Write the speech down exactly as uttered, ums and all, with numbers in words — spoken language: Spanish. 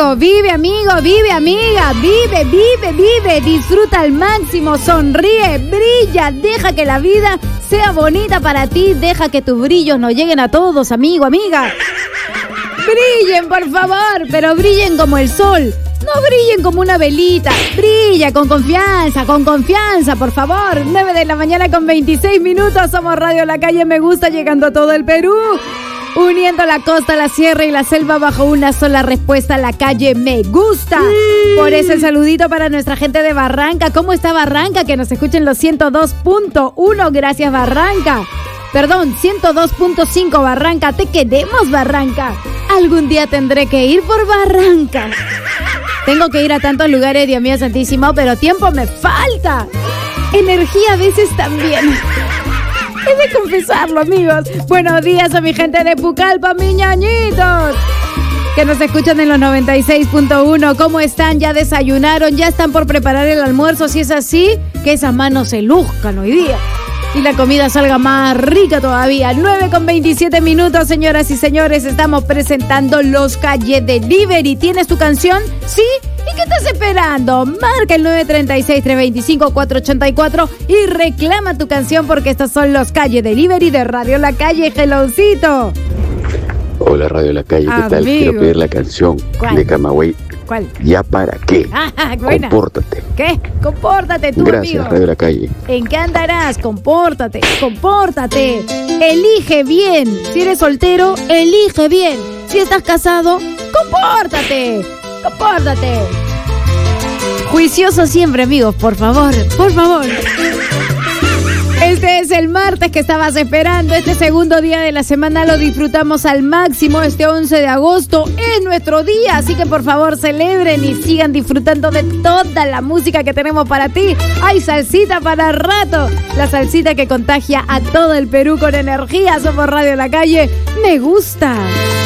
amigo, vive, amigo, vive, amiga, vive, vive, vive, disfruta al máximo, sonríe, brilla, deja que la vida sea bonita para ti, deja que tus brillos nos lleguen a todos, amigo, amiga. Brillen, por favor, pero brillen como el sol. No brillen como una velita. Brilla con confianza, con confianza, por favor. nueve de la mañana con veintiséis minutos. Somos Radio La Calle Me Gusta, llegando a todo el Perú. Uniendo la costa, la sierra y la selva bajo una sola respuesta, La Calle Me Gusta. Sí. Por eso el saludito para nuestra gente de Barranca. ¿Cómo está Barranca? Que nos escuchen los ciento dos punto uno. Gracias, Barranca. Perdón, ciento dos punto cinco Barranca. Te queremos, Barranca. Algún día tendré que ir por Barranca. Tengo que ir a tantos lugares, Dios mío santísimo, pero tiempo me falta. Energía a veces también. He de confesarlo, amigos. Buenos días a mi gente de Pucallpa, mis ñañitos, que nos escuchan en los noventa y seis punto uno. ¿Cómo están? ¿Ya desayunaron? ¿Ya están por preparar el almuerzo? Si es así, que esas manos se luzcan hoy día y la comida salga más rica todavía. nueve con veintisiete minutos, señoras y señores. Estamos presentando Los Calle Delivery. ¿Tienes tu canción? ¿Sí? ¿Y qué estás esperando? Marca el nueve tres seis, tres dos cinco, cuatro ocho cuatro y reclama tu canción, porque estos son Los Calle Delivery de Radio La Calle. Helloncito. Hola, Radio La Calle, ¿qué Amigo. tal? Quiero pedir la canción ¿Cuál? de Camagüey. ¿Cuál? ¿Ya para qué? Ah, buena. Compórtate. ¿Qué? Compórtate tú, Gracias, amigo. Radio La Calle. ¿En qué andarás? Compórtate, compórtate. Elige bien. Si eres soltero, elige bien. Si estás casado, compórtate, compórtate. Juicioso siempre, amigos, por favor, por favor. Este es el martes que estabas esperando. Este segundo día de la semana lo disfrutamos al máximo. Este once de agosto es nuestro día, así que por favor celebren y sigan disfrutando de toda la música que tenemos para ti. Hay salsita para rato, la salsita que contagia a todo el Perú con energía. Somos Radio La Calle Me Gusta.